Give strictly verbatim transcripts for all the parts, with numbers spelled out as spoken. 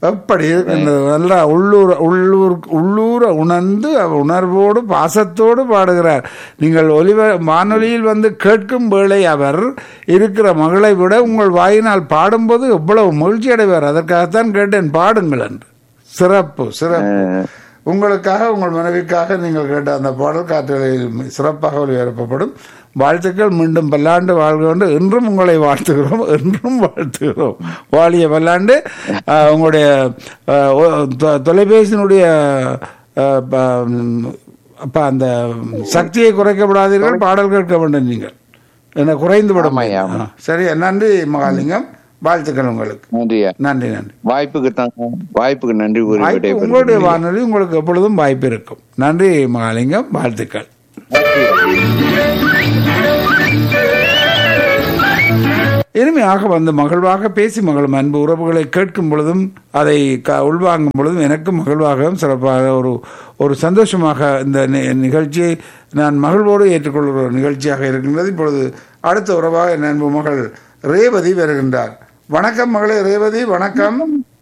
எப்படி இருக்கின்றது? நல்லா உள்ளூர் உள்ளூர் உள்ளூர உணர்ந்து உணர்வோடு பாசத்தோடு பாடுகிறார். நீங்கள் ஒலிவ வானொலியில் வந்து கேட்கும் வேளை அவர் இருக்கிற மகளை விட உங்கள் வாயினால் பாடும்போது எவ்வளவு மகிழ்ச்சி அடைவார். அதற்காகத்தான் கேட்டேன், பாடுங்கள் என்று. சிறப்பு சிறப்பு. உங்களுக்காக உங்கள் மனைவிக்காக நீங்கள் கேட்ட அந்த பாடல் காற்றலையில் சிறப்பாக ஒலிபரப்பப்படும். வாழ்த்துக்கள். மீண்டும் பல்லாண்டு வாழ்க கொண்டு இன்றும் உங்களை வாழ்த்துகிறோம், என்றும் வாழ்த்துகிறோம். வாழிய பல்லாண்டு. உங்களுடைய தொலைபேசியினுடைய அப்ப அந்த சக்தியை குறைக்கப்படாதீர்கள், பாடல் கேட்க வேண்டும் நீங்கள், என்ன குறைந்து விடும். சரி, நன்றி மகாலிங்கம், வாழ்த்துக்கள் உங்களுக்கு. நன்றி நன்றி. வாய்ப்புக்கு வாய்ப்புக்கு நன்றி. உங்களுடைய வானொலி உங்களுக்கு எப்பொழுதும் வாய்ப்பு இருக்கும். நன்றி மகாலிங்கம், வாழ்த்துக்கள். இனிமையாக வந்து மகிழ்வாக பேசி மகளும் அன்பு உறவுகளை கேட்கும் பொழுதும் அதை உள்வாங்கும் பொழுதும் எனக்கு மகிழ்வாகவும் சிறப்பாக ஒரு ஒரு சந்தோஷமாக இந்த நிகழ்ச்சியை நான் மகிழ்வோடு ஏற்றுக்கொள்கிற நிகழ்ச்சியாக இருக்கின்றது. இப்பொழுது அடுத்த உறவாக என் அன்பு மகள் ரேவதி வருகின்றார். வணக்கம் மகளே ரேவதி. வணக்கம்.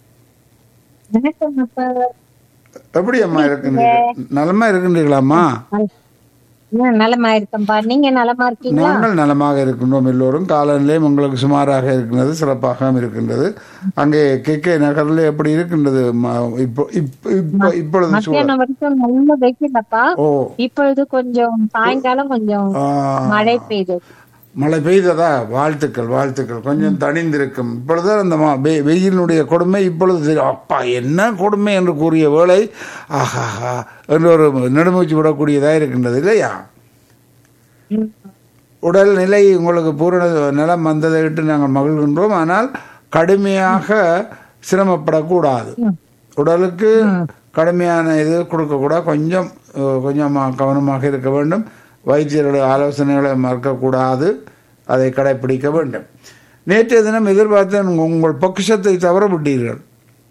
எப்படி அம்மா இருக்கின்றீர்கள்? நலமா இருக்கின்றீர்களாம்மா? நலமா இருக்கம்பா. நீங்க நலமா இருக்கீங்களா? நாங்கள் நலமாக இருக்கின்றோம். எல்லோரும் காலநிலையும் உங்களுக்கு சுமாராக இருக்கின்றது, சிறப்பாக இருக்கின்றது. அங்கே கே கே நகர்ல எப்படி இருக்கின்றது இப்பொழுது? நல்ல வெயிலப்பா. இப்பொழுது கொஞ்சம் சாயங்காலம் கொஞ்சம் மழை பெய்யுது. மழை பெய்ததா? வாழ்த்துக்கள் வாழ்த்துக்கள். கொஞ்சம் தணிந்திருக்கும். இப்பொழுதுதான் அந்த வெயிலினுடைய கொடுமை இப்பொழுது அப்பா என்ன கொடுமை என்று கூறிய வேளை ஆஹாஹா என்று ஒரு நெடுமூச்சு விடக்கூடியதாக இருக்கின்றது இல்லையா? உடல் நிலை உங்களுக்கு பூரண நிலம் வந்ததை விட்டு நாங்கள் மகிழ்கின்றோம். ஆனால் கடுமையாக சிரமப்படக்கூடாது. உடலுக்கு கடுமையான இது கொடுக்கக்கூடாது. கொஞ்சம் கொஞ்சம் கவனமாக இருக்க வேண்டும். வைத்தியருடைய ஆலோசனைகளை மறக்கக்கூடாது, அதை கடைபிடிக்க வேண்டும். நேற்றைய தினம் எதிர்பார்த்த உங்கள் பொக்கிஷத்தை தவற விட்டீர்கள்.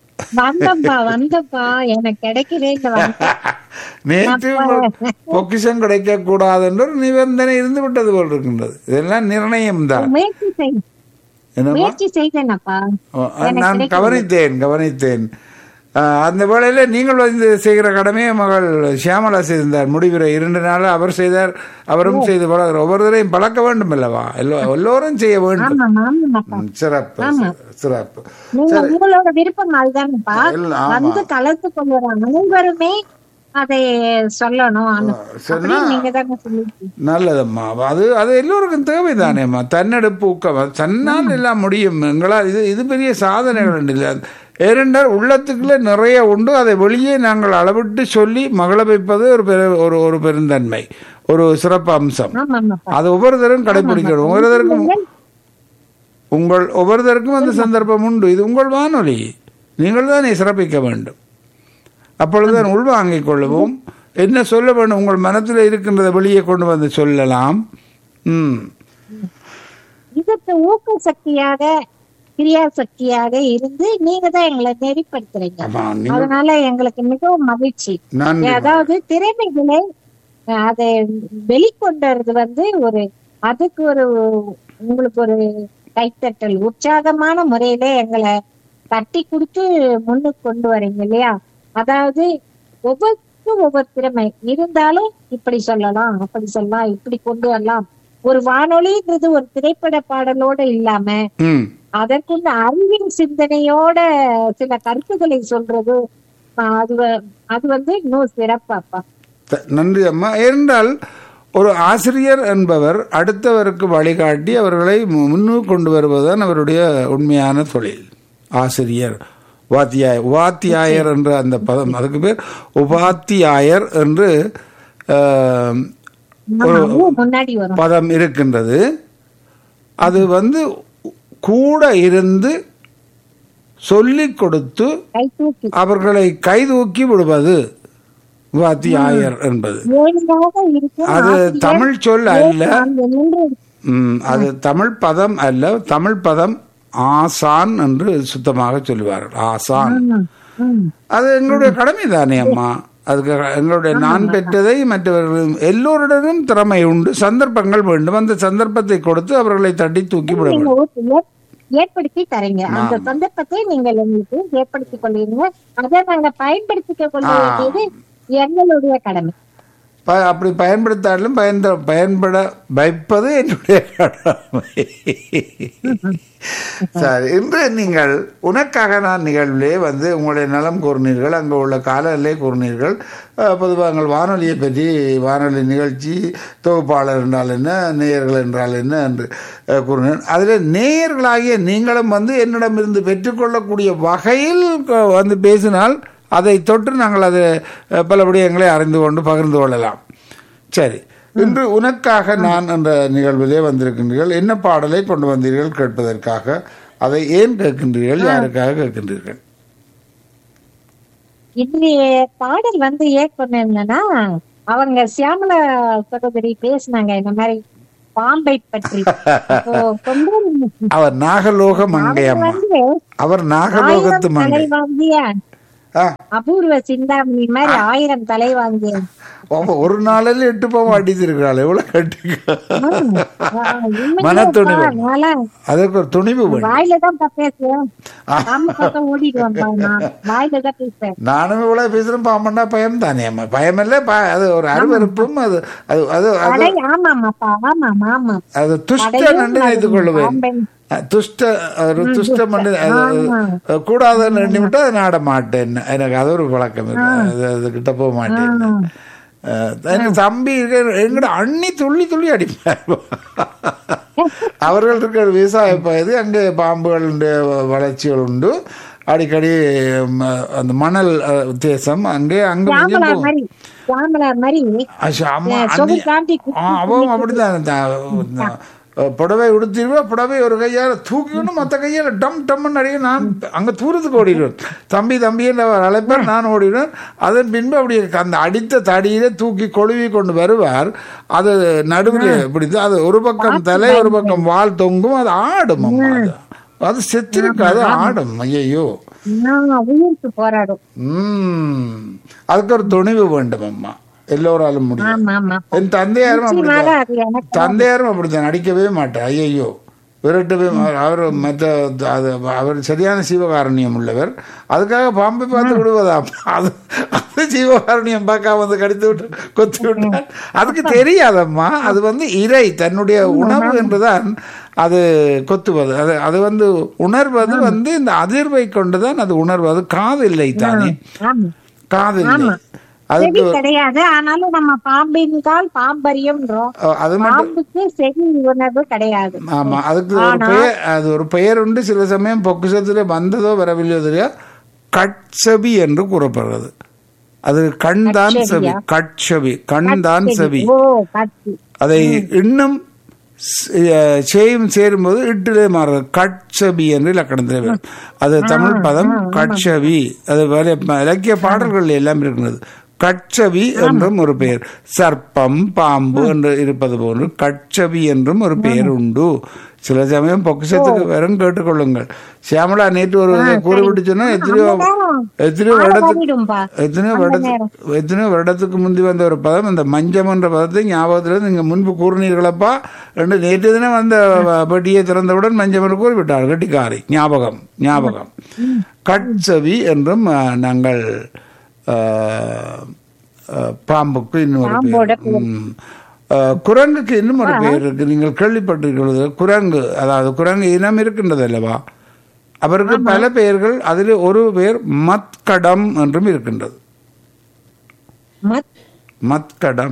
நேற்று பொக்கிஷம் கிடைக்க கூடாது என்று நிபந்தனை இருந்து விட்டது போல் இருக்கின்றது. இதெல்லாம் நிர்ணயம் தான். நான் கவனித்தேன் கவனித்தேன் அந்த வேளையில நீங்கள் வந்து செய்கிற கடமையை மகள் சியாமலா செய்திருந்தார். முடிவுரை இரண்டு நாள் அவர் செய்தார், அவரும் செய்து பழகிறார். ஒவ்வொருவரையும் பழக்க வேண்டும் அல்லவா? எல்லோரும் செய்ய வேண்டும். சிறப்பு சிறப்பு. உங்களோட விருப்பம் வந்து கலந்து கொள்ளுறாங்க. அனைவருமே அதை சொல்லணும். நல்லதம்மா. அது அது எல்லோருக்கும் தேவைதானேம்மா. தன்னெடுப்பு ஊக்கம். தன்னால் எல்லாம் முடியும். எங்களால் இது இது பெரிய சாதனைகள் இல்லை. ஏனென்றால் உள்ளத்துக்குள்ளே நிறைய உண்டு. அதை வெளியே நாங்கள் அளவிட்டு சொல்லி மகள வைப்பது ஒரு பெரு ஒரு ஒரு பெருந்தன்மை, ஒரு சிறப்பு அம்சம். அது ஒவ்வொருத்தரும் கடைபிடிக்கணும். ஒவ்வொருத்தருக்கும் உங்கள் ஒவ்வொருத்தருக்கும் அந்த சந்தர்ப்பம் உண்டு. இது உங்கள் வானொலி, நீங்கள் தான் சிறப்பிக்க வேண்டும். அப்பொழுதுதான் உள்வாங்கிக் கொள்ளுவோம். என்ன சொல்ல வேண்டும், உங்கள் மனத்தில் இருக்கின்றதை வெளியே கொண்டு வந்து சொல்லலாம். ம் இதற்கு ஊக்க சக்தியாக கிரியா சக்தியாக இருந்து நீங்க தான் எங்களை நெறிப்படுத்துறீங்க. அதனால எங்களுக்கு மிகவும் மகிழ்ச்சி. அதாவது திறமைகளை அதை வெளிக்கொண்டது வந்து ஒரு அதுக்கு ஒரு உங்களுக்கு ஒரு கைத்தட்டல், உற்சாகமான முறையில எங்களை தட்டி கொடுத்து முன்னுக்கு கொண்டு வரீங்க இல்லையா? அதாவது ஒவ்வொருக்கும் ஒவ்வொரு திறமை இருந்தாலும் இப்படி சொல்லலாம், அப்படி சொல்லலாம், இப்படி கொண்டு வரலாம். ஒரு வானொலின்றது ஒரு திரைப்பட பாடலோட இல்லாம அதற்குள்ள அறிவின் சிந்தனையோட சில கருத்துக்களை சொல்றது, அது அது வந்து இன்னும் சிறப்பாப்பா. நன்றி அம்மா. ஏனென்றால் ஒரு ஆசிரியர் என்பவர் அடுத்தவருக்கு வழிகாட்டி அவர்களை முன்னுக்கு கொண்டு வருவதுதான் அவருடைய உண்மையான தொழில். ஆசிரியர், உபாத்தியாயர். உபாத்தியாயர் என்ற அந்த பதம், அதுக்கு பேர் உபாத்தியாயர் என்று பதம் இருக்கின்றது. அது வந்து கூட இருந்து சொல்லிக் கொடுத்து அவர்களை கைதூக்கி விடுவது உபாத்தியாயர் என்பது. அது தமிழ் சொல் அல்ல, அது தமிழ் பதம் அல்ல. தமிழ் பதம் ஆசான் என்று சுத்தமாக சொல்லுவார்கள். ஆசான். அது எங்களுடைய கடமை தானே அம்மா. அதுக்கு எங்களுடைய நான் பெற்றதை மற்றவர்கள் எல்லோருடனும் திறமை உண்டு, சந்தர்ப்பங்கள் வேண்டும். அந்த சந்தர்ப்பத்தை கொடுத்து அவர்களை தட்டி தூக்கி விட வேண்டும். ஏற்படுத்தி தரீங்க. அந்த சந்தர்ப்பத்தை நீங்கள் எங்களுக்கு ஏற்படுத்திக் கொள்வீங்க. அதை நாங்க பயன்படுத்திக் கொள்ள வேண்டியது எங்களுடைய கடமை. அப்படி பயன்படுத்தாலும் பயன் பயன்பட வைப்பது என்னுடைய கடமை. சரி, இன்று நீங்கள் உனக்காக நான் நிகழ்விலே வந்து உங்களுடைய நலம் கூறினீர்கள், அங்கே உள்ள காலநிலை கூறினீர்கள். பொதுவாக எங்கள் வானொலியை பற்றி, வானொலி நிகழ்ச்சி தொகுப்பாளர் என்றால் என்ன, நேயர்கள் என்றால் என்ன என்று கூறினேன். அதில் நேயர்களாகிய நீங்களும் வந்து என்னிடமிருந்து பெற்றுக்கொள்ளக்கூடிய வகையில் வந்து பேசினால் அதை தொட்டு நாங்கள் அது பல விடயங்களை அறிந்து கொண்டு பகிர்ந்து கொள்ளலாம். சரி, இன்று உனக்காக நான் என்ற நிகழ்விலே வந்திருக்கின்றீர்கள். என்ன பாடலை கொண்டு வந்தீர்கள் கேட்பதற்காக? அதை ஏன் கேட்கின்றீர்கள்? யாருக்காக கேட்கின்றீர்கள்? இன்றைய பாடல் வந்து ஏன் கொண்டேன்னா, அவங்க சியாமலா சகோதரி பேசினாங்க இந்த மாதிரி பாம்பை பற்றி. அவர் நாகலோக மங்கையம்மா, அவர் நாகலோகத்து மங்கை. அபூர்வ சிந்தாமணி மாதிரி ஆயிரம் தலை வாங்கிய ஒரு நாளில் எட்டு பாவம் அடித்திருக்கிறாள். எவ்வளவு கட்டி மன துணிவு, அதற்கு ஒரு துணிவு. நானும் இவ்வளவு பேசுறேன், பாம்பண்டா பயம் தானே அம்மா, பயம் இல்ல, அது ஒரு அருவருப்பும். அது அது அது அது துஷ்டன் என்று நினைத்துக் கொள்ளுவேன். துஷ்ட ஒரு துஷ்டம் கூடாதுன்னு எண்ணி விட்டு அதை நாட மாட்டேன். எனக்கு அது ஒரு பழக்கம் இருக்கு, அது கிட்ட போக மாட்டேன். எனக்கு தம்பி இருக்க, எங்கட அண்ணி துள்ளி துள்ளி அடிப்பார். அவர்கள் இருக்கிற விவசாய பகுதி, அங்கே பாம்புகளுடைய வளர்ச்சிகள் உண்டு. அடிக்கடி அந்த மணல் தேசம், அங்கே அங்க அவன் அப்படிதான் புடவை உடுத்திடுவா, புடவை ஒரு கையால் தூக்கிக்கணும், மற்ற கையால் டம் டம்னு அடிக்க. நான் அங்கே தூரத்துக்கு ஓடிடுவேன், தம்பி தம்பின்னு அழைப்பேன், நான் ஓடிடுவேன். அதன் பின்பு அப்படி அந்த அடித்த தடியில தூக்கி கொழுவி கொண்டு வருவார். அது நடுவில் இப்படி அது ஒரு பக்கம் தலை ஒரு பக்கம் வால் தொங்கும், அது ஆடும். அம்மா அது அது செத்திருக்கு, அது ஆடும். ஐயோ, போராடும். உம் அதுக்கு ஒரு துணிவு வேண்டும் அம்மா, எல்லோராலும் முடியும். என் தந்தையாரும் அப்படித்தான், தந்தையாரும் அப்படித்தான், நடிக்கவே மாட்டேன். ஐயோ, விரட்டவே. அவர் மற்ற அது அவர் சரியான சீவகாரண்யம் உள்ளவர். அதுக்காக பாம்பை பார்த்து விடுவதா? அது அது சீவகாரண்யம் பார்க்காம வந்து கடித்து விட்டு கொத்தி விட்டார். அதுக்கு தெரியாதம்மா, அது வந்து இறை தன்னுடைய உணவு என்றுதான் அது கொத்துவது. அது அது வந்து உணர்வது வந்து இந்த அதிர்வை கொண்டுதான் அது உணர்வது. காது இல்லை தானே, காது இல்லை, அதுக்கு கிடையாது. ஆனாலும் நம்ம பாம்பின் கால் பாம்பரியம்ன்றோம், அது பாம்புக்கு செவி உணர்வு கிடையாது. ஆமா, அதுக்கு ஒரு பெயர், அது ஒரு பெயர் உண்டு. சில சமயம் பொக்குசத்துல வந்ததோ வரவில்லையோ தெரியா, கட்சபி என்று கூறப்படுறது. அது கண் தான் செவி, கட்சபி, கண் தான் செவி. அதை இன்னும் சேயும் சேரும்போது இட்டிலே மாறுறது, கட்சபி என்று இலக்கணத்தில். அது தமிழ் பதம் கட்சவி. அது இலக்கிய பாடல்கள் எல்லாம் இருக்கிறது. கட்சவி என்றும் ஒரு பெயர். சர்ப்பம் பாம்பு என்று இருப்பது போன்று கட்சவி என்றும் ஒரு பெயர் உண்டு. சில சமயம் பொக்கிஷத்துக்கு வெறும் கேட்டுக்கொள்ளுங்கள். சியாமலா நேற்று ஒரு கூறிவிட்டு சொன்னா, எத்தனையோ எத்தனையோ வருடத்துக்கு எத்தனையோ வருடத்துக்கு எத்தனையோ வருடத்துக்கு முந்தி வந்த ஒரு பதம், அந்த மஞ்சம் என்ற பதத்தை ஞாபகத்தில் நீங்க முன்பு கூறினீர்களப்பா என்று நேற்று தினம் வந்த பெட்டியை திறந்தவுடன் மஞ்சம் என்று கூறிவிட்டார். கட்டிக்காரி, ஞாபகம் ஞாபகம். கட்சவி என்றும் நாங்கள் பாம்புக்கு இன்னொரு பேர். குரங்குக்கு இன்னும் ஒரு பெயர் இருக்கு, நீங்கள் கேள்விப்பட்டிருக்கிறது. குரங்கு, அதாவது குரங்கு இனம் இருக்கின்றது அல்லவா, அவருக்கு பல பெயர்கள். அதில் ஒரு பெயர் மத்கடம் என்றும் இருக்கின்றது. மத்கடம்,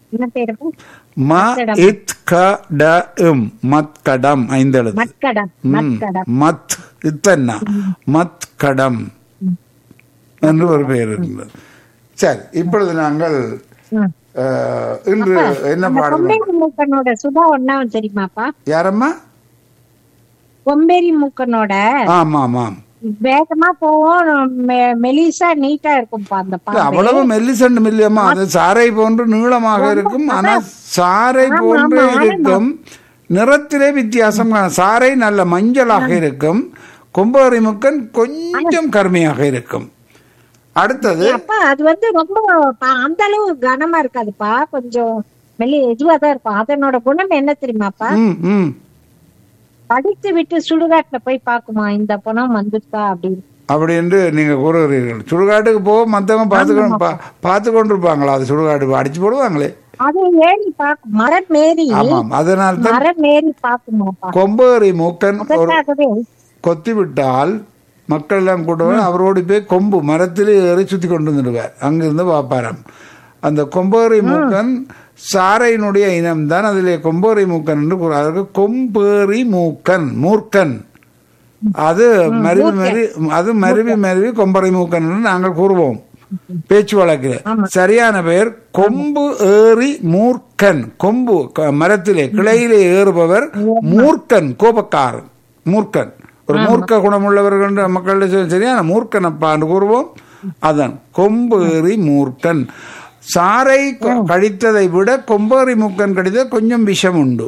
மத்கடம் ஐந்தெழுத்து. மத் இத்தன்னா மத்கடம் என்று ஒரு பெயர் இருக்கின்றது. சரி, இப்பொழுது நாங்கள் இன்று என்ன பாடல்? சுதா ஒன்னாவும் தெரியுமாப்பா? யாரம்மா? கொம்பேரி மூக்கனோட. ஆமா ஆமா, வேகமா போவோம், மெலிசா நீட்டா இருக்கும்பா அந்த பாம்பு. அவ்வளவு மெல்லிசண்டு மில்லியம்மா, அது சாரை போன்று நீளமாக இருக்கும். ஆனா சாரை போன்று இருக்கும், நிறத்திலே வித்தியாசம். சாரை நல்ல மஞ்சளாக இருக்கும், கொம்பேரி மூக்கன் கொஞ்சம் கருமையாக இருக்கும். அடுத்தது அது வந்து ரொம்ப அந்த அளவு கனமா இருக்காதுப்பா, கொஞ்சம் மெல்லி இதுவாதான் இருக்கும். அதனோட குணம் என்ன தெரியுமாப்பா? படித்து விட்டு சுடுகாட்டுல போய் பாக்குமா இந்த பணம் வந்துட்டா அப்படின்னு அப்படி என்று நீங்க கூறுகிறீர்கள். சுடுகாட்டுக்கு போக மத்தவங்க பார்த்து பார்த்து கொண்டிருப்பாங்களா? அது சுடுகாடு அடிச்சு போடுவாங்களே. அது ஏறி பாக்கும் மரம் மேரி. ஆமாம், அதனால் மரம் மேரி பாக்குமா. கொம்பேறி மூக்கன் கொத்தி விட்டால் மக்கள் எல்லாம் கூட அவரோடு போய் கொம்பு மரத்திலே ஏறி சுத்தி கொண்டு வந்துடுவார். அங்கிருந்து பாப்பாரம். அந்த கொம்பேறி மூக்கன் சாரையினுடைய இனம்தான். அதிலே கொம்பேறி மூக்கன் என்று கூறுவார்கள். கொம்பேறி மூக்கன் மூர்க்கன் அது மருவி மருவி அது மருவி மருவி கொம்பரை மூக்கன் என்று நாங்கள் கூறுவோம் பேச்சு வழக்கில். சரியான பெயர் கொம்பு ஏறி மூர்க்கன். கொம்பு மரத்திலே கிளையிலே ஏறுபவர் மூர்க்கன், கோபக்காரன், மூர்க்கன். ஒரு மூர்க்க குணமுள்ளவர்கள் மக்கள் சரியான மூர்க்கன் அப்பா என்று கூறுவோம். அதான் கொம்பேறி மூர்க்கன். சாரை கடித்ததை விட கொம்பேறி மூக்கன் கடித்த கொஞ்சம் விஷம் உண்டு,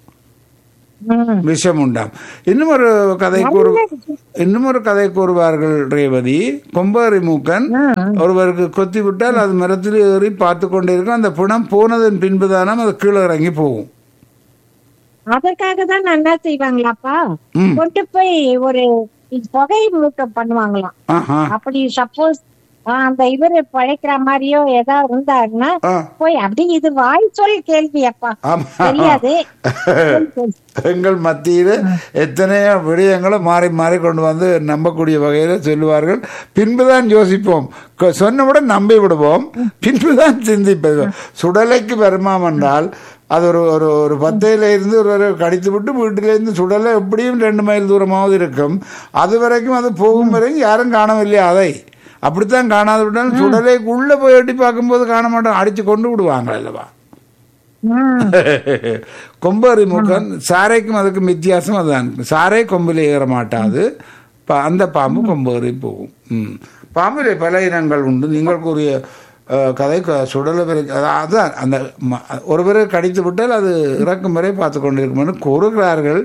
விஷம் உண்டாம். இன்னும் ஒரு கதை கூறு இன்னும் ஒரு கதை கூறுவார்கள் ரேவதி. கொம்பேறி மூக்கன் ஒருவருக்கு கொத்தி விட்டால் அது மரத்தில் ஏறி பார்த்து கொண்டே இருக்கும். அந்த பிணம் போனதன் பின்புதானம் அது கீழே இறங்கி போகும். அதற்காக தான் என்ன செய்வாங்களாப்பா, கொண்டு போய் ஒரு புகை மூட்டம் பண்ணுவாங்களாம். அப்படி சப்போஸ் அந்த இவரு பழைக்கிற மாதிரியோ ஏதாவது இருந்தாருன்னா போய் அப்படி இது வாய் சொல் கேள்வி அப்பா தெரியாது. எங்கள் மத்தியில எத்தனையோ விடயங்களும் மாறி மாறி கொண்டு வந்து நம்பக்கூடிய வகையில சொல்லுவார்கள். பின்புதான் யோசிப்போம், சொன்னவுடன் நம்பி விடுவோம், பின்புதான் சிந்திப்பது. சுடலைக்கு வருமாம் என்றால் அது ஒரு ஒரு ஒரு பத்தையில இருந்து ஒரு கடித்து விட்டு வீட்டிலேருந்து சுடலை எப்படியும் ரெண்டு மைல் தூரமாவது இருக்கும். அது வரைக்கும் அது போகும் வரைக்கும் யாரும் காணவில்லையா அதை. அப்படித்தான் காணாது விட்டாலும் சுடலைக்கு உள்ள போய் எட்டி பார்க்கும்போது காண மாட்டோம், அடிச்சு கொண்டு விடுவாங்க அல்லவா. கொம்பேறி மூக்கன் சாரைக்கும் அதுக்கும் வித்தியாசம் அதுதான். சாரை கொம்பில் ஏற மாட்டாது, அந்த பாம்பு கொம்பேறி போகும். ம் பாம்பிலே பல இனங்கள் உண்டு. நீங்கள் கூறிய கதை சுடலை அதான் அந்த ஒருவரை கடித்து விட்டால் அது இறக்கும் வரை பார்த்து கொண்டிருக்கும் கூறுகிறார்கள்.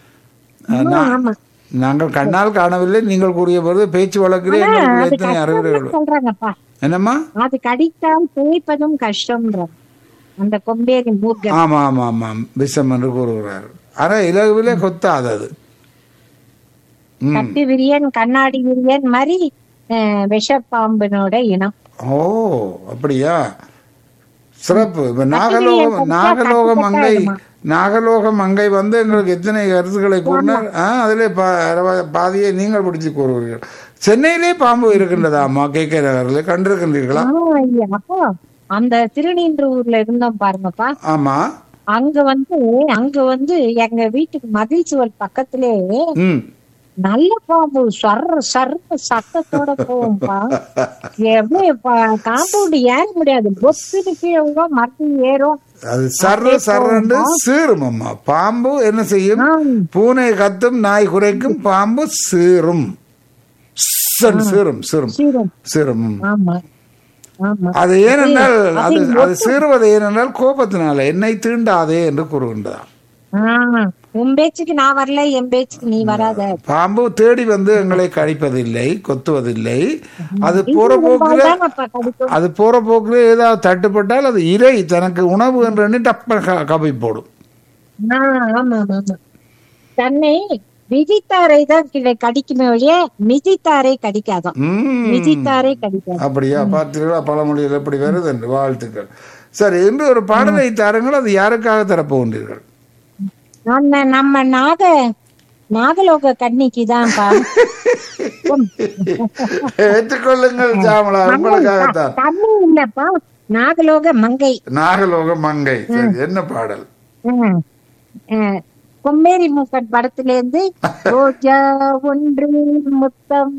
நாங்கள் கண்ணால் காணவில்லை, நீங்கள் கூறிய போது பேச்சு வழக்கிலே எத்தனை அறிவுரைகள். என்னம்மா அது கடித்தால் தேய்ப்பதும் கஷ்டம். அந்த கொம்பேறி மூக்கன் ஆமா ஆமா ஆமாம் விஷம் என்று கூறுகிறார். ஆனா இலகுவிலே கொத்தாது அது. கட்டு விரியன் கண்ணாடி விரியன் மாதிரி விஷப்பாம்பினோட இனம். ஓ அப்படியா, சிறப்பு. இப்ப நாகலோகம் நாகலோக மங்கை நாகலோக மங்கை வந்து எங்களுக்கு எத்தனை கருத்துக்களை கூறினார். அதிலே பாதியை நீங்கள் பிடிச்சு கூறுவீர்கள். சென்னையிலே பாம்பு இருக்கின்றதா அம்மா? கேட்க நகர்ல கண்டிருக்கின்றீர்களா? அந்த திருநீன்றூர்ல இருந்தோம் பாருங்கப்பா. ஆமா, அங்க வந்து அங்க வந்து எங்க வீட்டுக்கு மதில் சுவர் பக்கத்திலே நல்ல பாம்பு சர்ற சர்ற சத்தத்தோட போகும்பா. எவ்வளவு காம்பவுண்ட் ஏற முடியாது, பொத்துன்னு கீழே மரத்து ஏறும். அது சர்ற சர்றன்னு சீரும் அம்மா. பாம்பு என்ன செய்யும்? பூனை கத்தும், நாய் குறைக்கும், பாம்பு சீரும் சீரும் சீரும் சீரும். அது ஏனென்றால் அது அது சீறுவது ஏனென்றால் கோபத்தினால என்னை தீண்டாதே என்று கூறுகின்றதா. உன் பேச்சுக்கு நான் வரல, என் பேச்சுக்கு நீ வராத. பாம்பு தேடி வந்து எங்களை கடிப்பதில்லை, கொத்துவதில்லை. அது போற போக்குல அது போற போக்குல ஏதாவது தட்டுப்பட்டால் அது இறை தனக்கு உணவு என்று டப்ப கபை போடும். தன்னை விதித்தாரை தான் கடிக்குமே ஒழிய மிதித்தாரை கடிக்காதான். மிதித்தாரை கடிக்காது. அப்படியா? பார்த்தீர்களா பழமொழியில் எப்படி வருது என்று. வாழ்த்துக்கள். சரி, என்று ஒரு பாடலை தாருங்கள். அது யாருக்காக தரப்போகின்றீர்கள்? நம்ம நாக நாகலோக கன்னிக்கு தான். ஏற்றுக்கொள்ளுங்கள் சாமலா, உங்களுக்காகத்தான். கண்ணி இல்லப்பா, நாகலோக மங்கை. நாகலோக மங்கை. சரி, என்ன பாடல்? கொம்பேறி மூக்கன் படத்திலேருந்து ரோஜா ஒன்று முத்தம்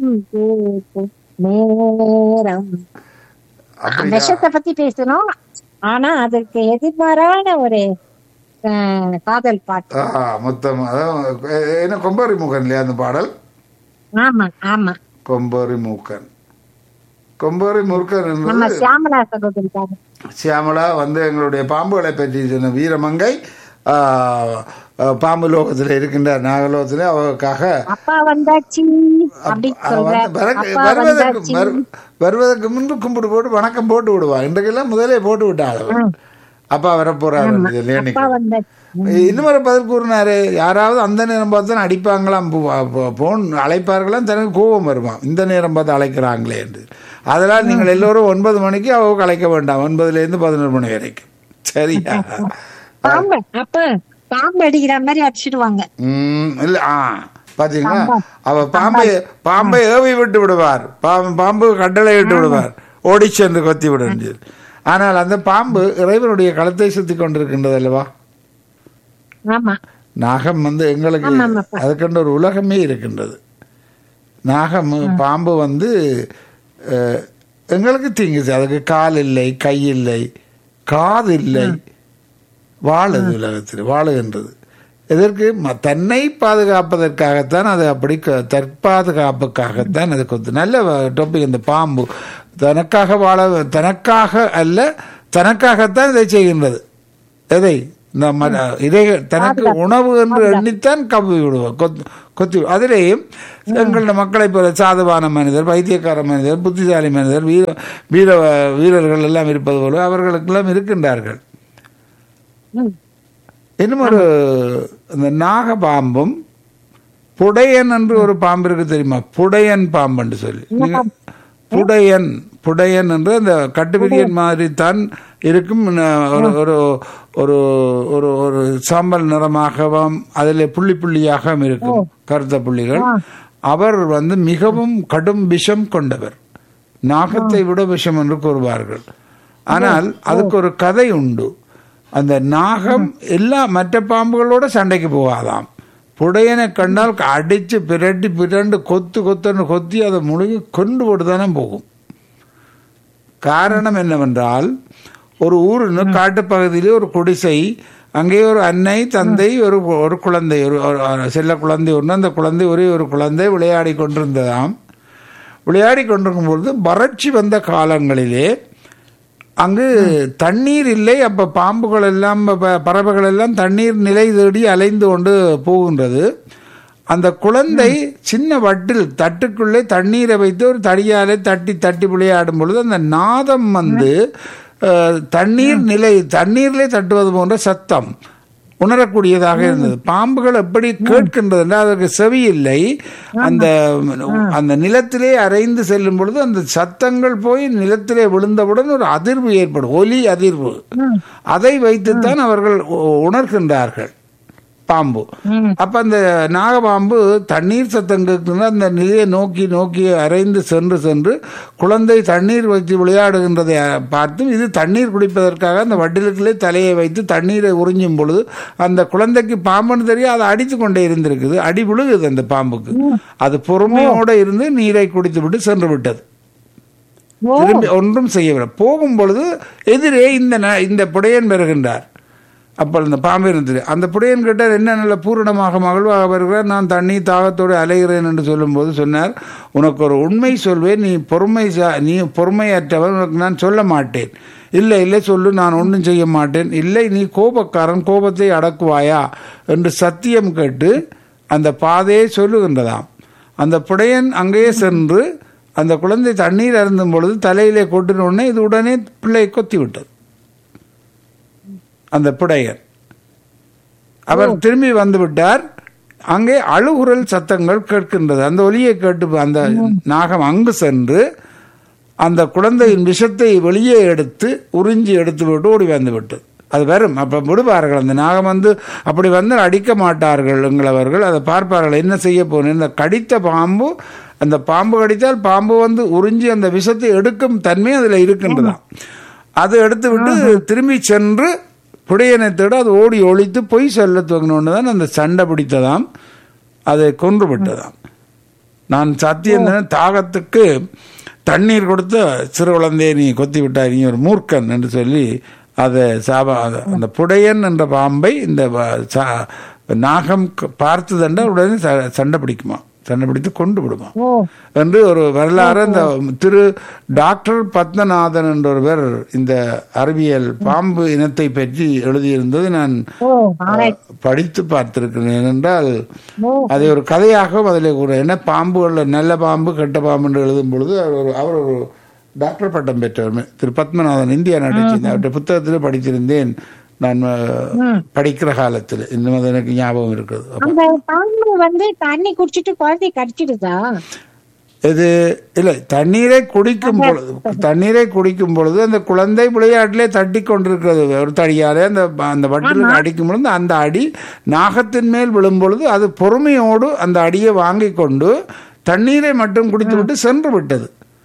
நேரம். விஷத்தை பத்தி பேசணும், ஆனா அதற்கு எதிர்மாறான ஒரு காதல் பாட்டு. மொத்தம் என்ன கொம்பேறி மூக்கன் இல்லையா அந்த பாடல்? ஆமா ஆமா, கொம்பேறி மூக்கன். கொம்பேறி மூக்கன் சியாமலா சகோதரி. சியாமலா வந்து எங்களுடைய பாம்புகளை பற்றி சொன்ன வீரமங்கை. பாம்பு லோகத்துல இருக்கின்ற நாகலோகத்துல அவருக்காக அப்பா வந்தாச்சு வருவதற்கு முன்பு கும்பிட்டு போட்டு வணக்கம் போட்டு விடுவா. இன்றைக்கெல்லாம் முதலே போட்டு விட்டாள். அப்பா வர போறாரு அப்பா வந்த இன்னொரு பதில் கூறினாரு, யாராவது அந்த நேரம் பார்த்து தான் அடிப்பாங்களாம், போன் அழைப்பார்களாம், தனக்கு கோபம் வருமா இந்த நேரம் பார்த்து அழைக்கிறாங்களே என்று. அதனால் நீங்கள் எல்லோரும் ஒன்பது மணிக்கு அவங்க அழைக்க வேண்டாம், ஒன்பதுல இருந்து பதினொரு மணி வரைக்கும். சரியா? பாம்பு அப்ப பாம்பு அடிக்கிற மாதிரி அடிச்சிடுவாங்க. உம் இல்ல ஆ பாத்தீங்களா, அவ பாம்பை பாம்பை ஏவி விட்டு விடுவார், பாம்பு பாம்பு கட்டளை விட்டு விடுவார், ஓடி சென்று கொத்தி விட. ஆனால் அந்த பாம்பு இறைவனுடைய களத்தை சுத்தி கொண்டிருக்கின்றது அல்லவா. நாகம் வந்து எங்களுக்கு அதுக்கென்று ஒரு உலகமே இருக்கின்றது. நாகம் பாம்பு வந்து எங்களுக்கு தீங்கு, அதுக்கு கால் இல்லை, கை இல்லை, காது இல்லை, வாழுது, உலகத்தில் வாழுகின்றது. எதற்கு? தன்னை பாதுகாப்பதற்காகத்தான் அது, அப்படி தற்பாதுகாப்புக்காகத்தான் அது கொத்து. நல்ல டாபிக் இந்த பாம்பு. தனக்காக வாழ, தனக்காக அல்ல, தனக்காகத்தான் இதை செய்கின்றது. எதை? இதை தனக்கு உணவு என்று எண்ணித்தான் கவ்வி விடுவோம், கொத்தி. அதிலேயும் எங்களோட மக்களை போல சாதுவான மனிதர், வைத்தியக்கார மனிதர், புத்திசாலி மனிதர், வீர வீர வீரர்கள் எல்லாம் இருப்பது போல அவர்களுக்கெல்லாம் இருக்கின்றார்கள். இன்னும் ஒரு இந்த நாகபாம்பும் புடையன் என்று ஒரு பாம்பு இருக்கு தெரியுமா? புடையன் பாம்பு என்று சொல்லி, புடையன் புடையன் என்று அந்த கட்டுவிரியன் மாதிரி தான் இருக்கும். ஒரு ஒரு ஒரு ஒரு சாம்பல் நிறமாகவும் அதில் புள்ளி புள்ளியாக இருக்கும், கருத்த புள்ளிகள். அவர் வந்து மிகவும் கடும் விஷம் கொண்டவர், நாகத்தை விட விஷம் என்று கூறுவார்கள். ஆனால் அதுக்கு ஒரு கதை உண்டு. அந்த நாகம் எல்லா மற்ற பாம்புகளோட சண்டைக்கு போகாதாம். புடையனை கண்டால் அடிச்சு பிரட்டி பிரண்டு கொத்து கொத்தன்னு கொத்தி அதை முழுகி கொண்டு போட்டு தானே போகும். காரணம் என்னவென்றால், ஒரு ஊர் காட்டுப்பகுதியிலே ஒரு குடிசை, அங்கே ஒரு அன்னை, தந்தை, ஒரு ஒரு குழந்தை, ஒரு செல்ல குழந்தை ஒன்று. அந்த குழந்தை ஒரே ஒரு குழந்தை விளையாடி கொண்டிருந்ததாம். விளையாடி கொண்டிருக்கும் பொழுது வறட்சி வந்த காலங்களிலே அங்கு தண்ணீர் இல்லை. அப்போ பாம்புகள் எல்லாம், பறவைகள் எல்லாம் தண்ணீர் நிலை தேடி அலைந்து கொண்டு போகின்றது. அந்த குழந்தை சின்ன வட்டில் தட்டுக்குள்ளே தண்ணீரை வைத்து ஒரு தடியாலே தட்டி தட்டி விளையாடும் பொழுது அந்த நாதம் வந்து தண்ணீர் நிலை, தண்ணீரிலே தட்டுவது போன்ற சத்தம் உணரக்கூடியதாக இருந்தது. பாம்புகள் எப்படி கேட்கின்றது என்றால் அதற்கு செவி இல்லை. அந்த அந்த நிலத்திலே அரைந்து செல்லும் பொழுது அந்த சத்தங்கள் போய் நிலத்திலே விழுந்தவுடன் ஒரு அதிர்வு ஏற்படும், ஒலி அதிர்வு. அதை வைத்துத்தான் அவர்கள் உணர்கின்றார்கள் பாம்பு. அப்ப அந்த நாகபாம்பு தண்ணீர் சத்தம் கேட்கின்ற அந்த நிலையை நோக்கி நோக்கி அரைந்து சென்று சென்று குழந்தை தண்ணீர் வைத்து விளையாடுகின்றதை பார்த்து இது தண்ணீர் குடிப்பதற்காக அந்த வட்டிலுக்குள்ளே தலையை வைத்து தண்ணீரை உறிஞ்சும் பொழுது அந்த குழந்தைக்கு பாம்புன்னு தெரியும், அதை அடித்து கொண்டே இருந்திருக்குது. அடி விழுகுது அந்த பாம்புக்கு. அது பொறுமையோடு இருந்து நீரை குடித்து விட்டு சென்று விட்டது. திரும்பி ஒன்றும் செய்யவில்லை. போகும் பொழுது எதிரே இந்த இந்த புடையன் வருகின்றார். அப்போ அந்த பாம்பு இருந்தது. அந்த புடையன் கேட்டார், என்ன நல்ல பூரணமாக மகிழ்வாக வருகிறார், நான் தண்ணி தாகத்தோடு அலைகிறேன் என்று சொல்லும்போது சொன்னார், உனக்கு ஒரு உண்மை சொல்வேன், நீ பொறுமை நீ பொறுமையற்றவன், உனக்கு நான் சொல்ல மாட்டேன். இல்லை இல்லை சொல்லு, நான் ஒன்றும் செய்ய மாட்டேன். இல்லை, நீ கோபக்காரன், கோபத்தை அடக்குவாயா என்று சத்தியம் கேட்டு அந்த பாதையை சொல்லுகின்றதாம். அந்த புடையன் அங்கேயே சென்று அந்த குழந்தை தண்ணீர் அருந்தும் பொழுது தலையிலே கொட்டின உடனே இது உடனே பிள்ளை கொத்தி விட்டது. அந்த புடையர் அவர் திரும்பி வந்து விட்டார். அங்கே அழுகுரல் சத்தங்கள் கேட்கின்றது. அந்த ஒலியை கேட்டு அந்த நாகம் அங்கு சென்று அந்த குழந்தையின் விஷத்தை வெளியே எடுத்து உறிஞ்சி எடுத்து விட்டு ஓடி வந்து விட்டது. அது வரும், அப்ப விடுவார்கள். அந்த நாகம் வந்து அப்படி வந்து அடிக்க மாட்டார்கள் எங்களவர்கள், அதை பார்ப்பார்கள். என்ன செய்ய போன இந்த கடித்த பாம்பு, அந்த பாம்பு கடித்தால் பாம்பு வந்து உறிஞ்சி அந்த விஷத்தை எடுக்கும் தன்மை அதில் இருக்கின்றதாம். அது எடுத்து விட்டு திரும்பி சென்று புடையனை தேட அது ஓடி ஒழித்து பொய் சொல்ல துவங்கினோன்னு தான் அந்த சண்டை பிடித்ததாம், அதை கொன்று விட்டதாம். நான் சத்தியம் தாகத்துக்கு தண்ணீர் கொடுத்த சிறு குழந்தையை நீ கொத்தி விட்டாய், நீ ஒரு மூர்க்கன் என்று சொல்லி அதை சாப அந்த புடையன் என்ற பாம்பை இந்த நாகம் பார்த்ததென்றால் உடனே சண்டை பிடிக்குமா, சண்டை பிடித்து கொண்டு விடுமா என்று ஒரு வரலாறு. இந்த திரு டாக்டர் பத்மநாதன் என்ற ஒருவர் இந்த அறிவியல் பாம்பு இனத்தை பற்றி எழுதியிருந்தது நான் படித்து பார்த்திருக்கிறேன். என்றால் அதை ஒரு கதையாக அதில் கூட என்ன பாம்புகள் நல்ல பாம்பு கெட்ட பாம்பு என்று எழுதும் பொழுது அவர் ஒரு அவர் ஒரு டாக்டர் பட்டம் பெற்றவர் திரு பத்மநாதன், இந்தியா நாட்டை சேர்ந்த. அவருடைய புத்தகத்தில் படித்திருந்தேன் நான் படிக்கிற காலத்துல. இன்னும் அது எனக்கு ஞாபகம் இருக்குது. அந்த பாம்பு வந்து தண்ணி குடிச்சிட்டு குழந்தை கடிச்சிடுதா? இது இல்லை, தண்ணீரை குடிக்கும் பொழுது தண்ணீரை குடிக்கும் பொழுது அந்த குழந்தை விளையாட்டிலே தட்டி கொண்டிருக்கிறது ஒரு தடியாலே. அந்த அந்த வட்டில் அடிக்கும் பொழுது அந்த அடி நாகத்தின் மேல் விழும் பொழுது அது பொறுமையோடு அந்த அடியை வாங்கி கொண்டு தண்ணீரை மட்டும் குடித்து விட்டு சென்று விட்டது.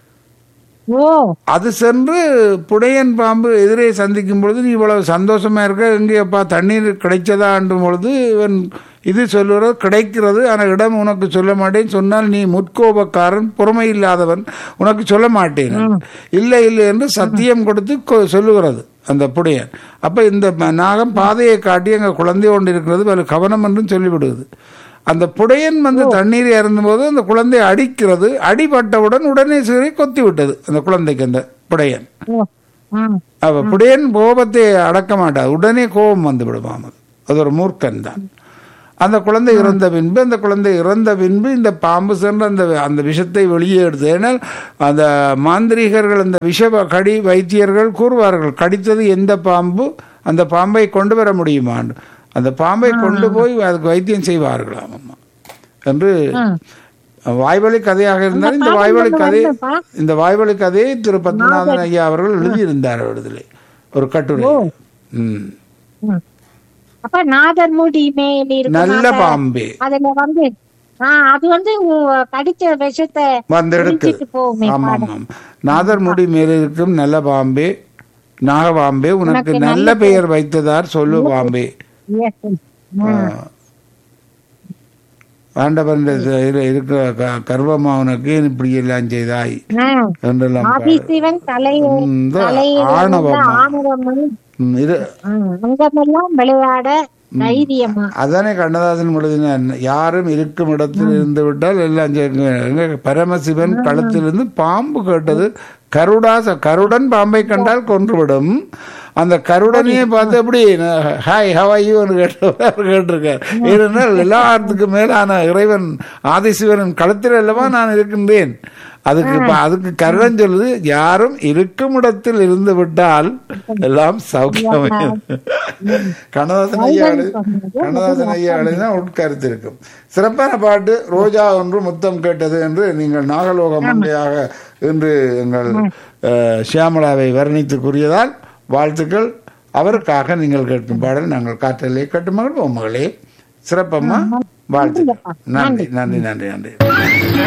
அது சென்று புடையன் பாம்பு எதிரே சந்திக்கும் பொழுது, நீ இவ்வளவு சந்தோஷமா இருக்க, எங்கேயப்பா தண்ணீர் கிடைச்சதாண்டும் பொழுது இவன் இது சொல்லுறது கிடைக்கிறது, ஆனால் இடம் உனக்கு சொல்ல மாட்டேன், சொன்னால் நீ முற்கோபக்காரன், பொறுமை இல்லாதவன், உனக்கு சொல்ல மாட்டேன், இல்லை இல்லை என்று சத்தியம் கொடுத்து சொல்லுகிறது அந்த புடையன். அப்ப இந்த நாகம் பாதையை காட்டி எங்க குழந்தை கொண்டு இருக்கிறது, வேறு கவனம் என்றும் சொல்லிவிடுவது. அந்த புடையன் வந்து தண்ணீரை இறந்தும் போது அந்த குழந்தை அடிக்கிறது, அடிபட்டவுடன் உடனே சரி கொத்தி விட்டது அந்த குழந்தைக்கு அந்த புடையன். அப்ப புடையன் கோபத்தை அடக்க மாட்டாது, உடனே கோபம் வந்து விடுவாம். அது ஒரு மூர்க்கன் தான். அந்த குழந்தை இறந்த பின்பு அந்த குழந்தை இறந்த பின்பு இந்த பாம்பு சென்று அந்த அந்த விஷத்தை வெளியே எடுத்து, ஏன்னால் அந்த மாந்திரிகர்கள் அந்த விஷ கடி வைத்தியர்கள் கூறுவார்கள், கடித்தது எந்த பாம்பு அந்த பாம்பை கொண்டு வர முடியுமான்னு. அந்த பாம்பை கொண்டு போய் அதுக்கு வைத்தியம் செய்வார்களாம் அம்மா என்று வாய்வழி கதையாக இருந்தால் இந்த வாய்வழி கதை இந்த வாய்வழி கதையை திரு பத்மநாதன் ஐயா அவர்கள் எழுதியிருந்தார் விடுதலை ஒரு கட்டுரை. ம் அப்ப நாதர்முடி மேல் நல்ல பாம்பே அதுல வந்து அது வந்து கடிச்ச விஷத்தை வந்து எடுக்கு. ஆமா ஆமாம், நாதர்முடி மேல் இருக்கும் நல்ல பாம்பே, நாகபாம்பே, உனக்கு நல்ல பெயர் வைத்ததார் சொல்லு பாம்பே. ஆண்டவன் இருக்கிற கர்வமா உனக்கு இப்படி எல்லாம் செய்தாய் என்றெல்லாம் விளையாட அதானே கண்ணதாசன் எழுதின, யாரும் இருக்கும் இடத்தில் இருந்து விட்டால் எல்லாம் பரமசிவன் களத்திலிருந்து பாம்பு கேட்டது கருடாச, கருடன் பாம்பை கண்டால் கொன்றுவிடும். அந்த கருடனையே பார்த்து எப்படி ஹாய் ஹவாயூன்னு கேட்டு கேட்டிருக்கார். ஏனென்றால் எல்லாத்துக்கு மேலான இறைவன் ஆதிசிவனின் களத்தில் அல்லவா நான் இருக்கின்றேன். அதுக்கு அதுக்கு கருடன் சொல்லுது, யாரும் இருக்கும் இடத்தில் இருந்து விட்டால் எல்லாம் சௌக்கியமே. கண்ணதாசன் ஐயா கண்ணதாசன் ஐயா எழுதினா உட்கருத்து இருக்கும். சிறப்பான பாட்டு ரோஜா ஒன்று முத்தம் கேட்டது என்று நீங்கள் நாகலோக மண்டையாக என்று எங்கள் ஷியாமளாவை வர்ணித்து கூறியதால் வாழ்த்துக்கள். அவருக்காக நீங்கள் கேட்கும் பாடல் நாங்கள் காற்றலே கேட்டு மகிழ்வோம். மகளே சிறப்பம்மா, வாழ்த்துக்கள். நன்றி நன்றி நன்றி நன்றி.